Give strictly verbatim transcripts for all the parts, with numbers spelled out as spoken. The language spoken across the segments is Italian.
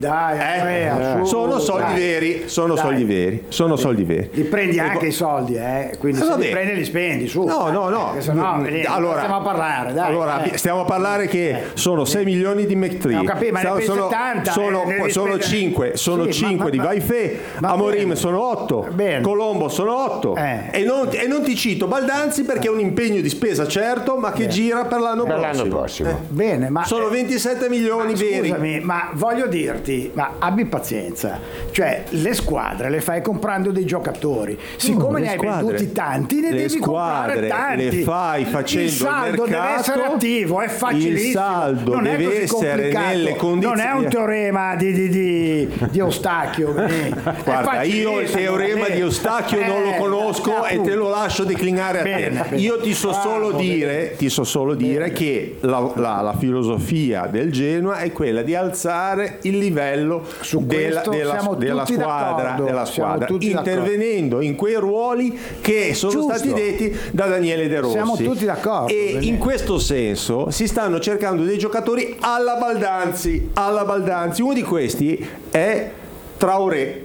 Dai, eh, eh, su, sono soldi dai. veri, sono Dai. soldi veri, sono Li, soldi veri. Li prendi e anche vo- i soldi, eh? Quindi eh, se vabbè. li prendi li spendi, su. No, no, no. Perché sennò, Mm, vedi, allora, stiamo a parlare, dai. Allora, eh. stiamo a parlare che Eh. sono sei milioni di McTree. Ho capito, ma ne pensi sono, settanta, sono, eh, ne devi sono spendere- cinque, sono Sì, cinque ma- di ma- Vaifè, ma Amorim bene. sono otto, Bene. Colombo sono otto. Eh. E, non, e non ti cito Baldanzi perché è un impegno di spesa certo, ma che gira per l'anno Per prossimo. l'anno prossimo. Eh. Bene, ma Sono ventisette milioni ma veri. scusami, ma voglio dirti, ma abbi pazienza. Cioè, le squadre le fai comprando dei giocatori. Siccome le ne hai squadre- venduti tanti, ne le devi comprare squadre tanti. le fai facendo il saldo il mercato, deve essere attivo, è facilissimo. il saldo non è deve così essere complicato. nelle condizioni. Non è un teorema di, di, di, di Eustachio. È Guarda, io il facilissimo, teorema eh. di Eustachio non lo Eh, conosco e te lo lascio declinare a Bene, te. bene. Io ti so solo Bravo, dire, ti so solo dire che la, la- la filosofia del Genoa è quella di alzare il livello Su della, questo della- siamo della tutti squadra, d'accordo, della siamo squadra tutti intervenendo in quei ruoli che sono Giusto. stati detti da Daniele De Rossi. Siamo tutti d'accordo, E bene. in questo senso si stanno cercando dei giocatori alla Baldanzi, alla Baldanzi. Uno di questi è Traoré.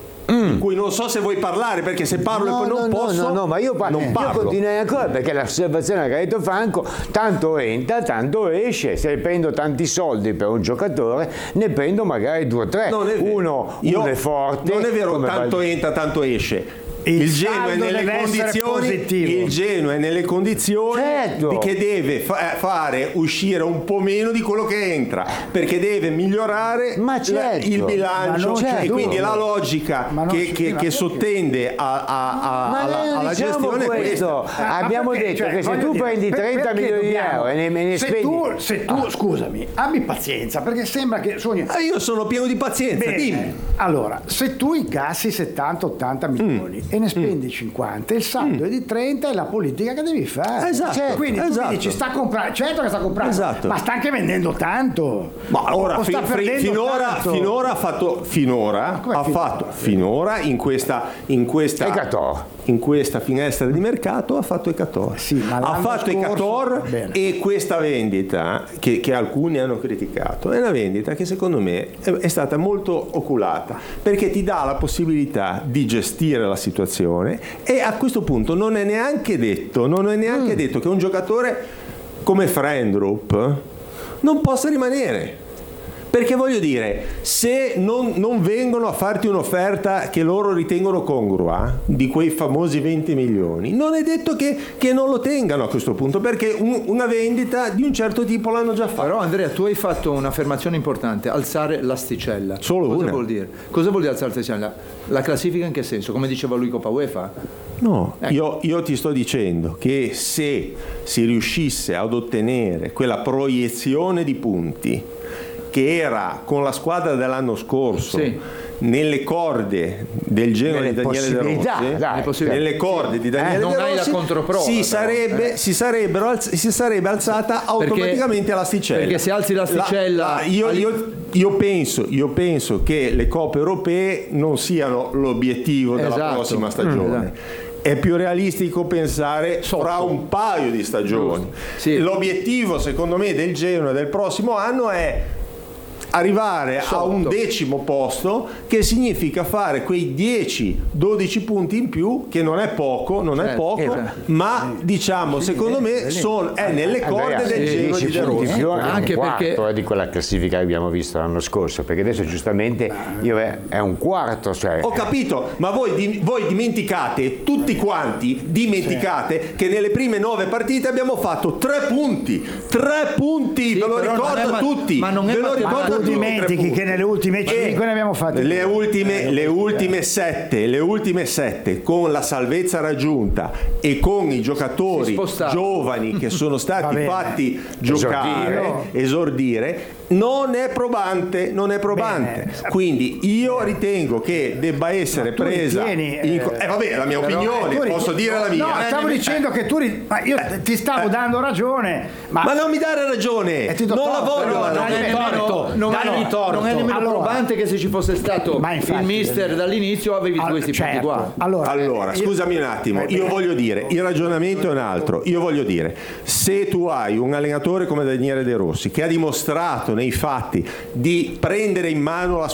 Di cui non so se vuoi parlare perché se parlo No, e poi non no, posso no, no, ma io, pa- non io parlo. continuerei ancora perché l'osservazione che ha detto Franco, tanto entra, tanto esce. Se prendo tanti soldi per un giocatore, ne prendo magari due o tre. Non è vero. Uno, Io- uno è forte. non è vero, come tanto Val- entra, tanto esce. Il Il Genoa è saldo nelle deve essere condizioni, positivo. il Genoa è nelle condizioni Certo. di che deve fa- fare uscire un po' meno di quello che entra, perché deve migliorare Ma la- certo. il Ma bilancio non c'è e quindi dubbio. la logica Ma non che, si- che- ma che perché? sottende a- a- a- Ma alla, noi non alla diciamo gestione è questo. questa. Ma Abbiamo perché? detto Cioè, che se voglio tu dire, prendi per- trenta perché milioni di dobbiamo- euro e ne, me ne se spendi. tu, se tu scusami, abbi pazienza perché sembra che sogni. Ah, io sono pieno di pazienza, Bene. dimmi. Allora, se tu incassi settanta ottanta milioni e ne spendi cinquanta, il saldo è di trenta, è la politica che devi fare. Esatto, Cioè, quindi tu esatto. mi dici sta comprando, certo che sta comprando, Esatto. ma sta anche vendendo tanto. Ma ora O fi- sta fi- perdendo finora, tanto. finora ha fatto finora come ha finora? fatto finora in questa in questa Ecator. in questa finestra di mercato ha fatto Ecator. Sì, ma ha l'anno fatto scorso- Ecator Bene. e questa vendita che, che alcuni hanno criticato è una vendita che secondo me è, è stata molto oculata perché ti dà la possibilità di gestire la situazione e a questo punto non è neanche detto non è neanche Mm. detto che un giocatore come Frendrup non possa rimanere. Perché voglio dire, se non, non vengono a farti un'offerta che loro ritengono congrua, di quei famosi venti milioni, non è detto che, che non lo tengano a questo punto, perché un- una vendita di un certo tipo l'hanno già fatta. Però Andrea, tu hai fatto un'affermazione importante, alzare l'asticella. Solo Cosa una. vuol dire? Cosa vuol dire alzare l'asticella? La classifica in che senso? Come diceva lui Coppa UEFA? No, Ecco. io, io ti sto dicendo che se si riuscisse ad ottenere quella proiezione di punti che era con la squadra dell'anno scorso Sì. nelle corde del Genoa Nelle di Daniele De possibilità, Rossi, dai, possibilità. nelle corde di Daniele Eh, non De hai la Rossi, controprova, si, però, sarebbe, eh. si, sarebbero alz- si sarebbe alzata automaticamente l'asticella. perché se alzi l'asticella- La- la- io, io- io penso, io penso che le coppe europee non siano l'obiettivo della Esatto. prossima stagione. È più realistico pensare fra un paio di stagioni. Sì. L'obiettivo, secondo me, del Genoa del prossimo anno è arrivare a Sotto. un decimo posto, che significa fare quei dieci dodici punti in più, che non è poco, non è Eh, poco, eh, ma diciamo, secondo me, son- è nelle corde Andrea, del sì, Genoa dieci di De punti in Rossi. più, Anche anche un perché- quarto eh, di quella classifica che abbiamo visto l'anno scorso, perché adesso giustamente io è, è un quarto, cioè Ho capito, ma voi, di- voi dimenticate, tutti quanti dimenticate che nelle prime nove partite abbiamo fatto tre punti, tre punti, Sì, ve lo però non ricordo è ma- a tutti, ma non è ve lo matematica. ricordo a Tu tutti, tre dimentichi punti. che nelle ultime E cinque ne abbiamo fatte le due. ultime, le ultime sette, le ultime sette con la salvezza raggiunta e con i Si giocatori spostava. giovani che sono Va stati bene. fatti giocare, esordire, non è probante, non è probante. Bene. Quindi io ritengo che debba essere tu presa ritieni, in co- eh, eh vabbè, la mia però, opinione, eh, tu posso ritieni- dire la mia. No, stavo Eh, dicendo che tu ri- ma io ti stavo eh. dando ragione, ma, Ma non mi dare ragione, E ti do non la torto, voglio però la non Non è ragione. nemmeno, non è- Dagli torto. non è nemmeno Allora. probante che se ci fosse stato Ma infatti, il mister dall'inizio avevi Allora, questi punti certo. qua. Allora, Allora, io- scusami un attimo, io voglio dire, il ragionamento è un altro, io voglio dire, se tu hai un allenatore come Daniele De Rossi che ha dimostrato nei fatti di prendere in mano la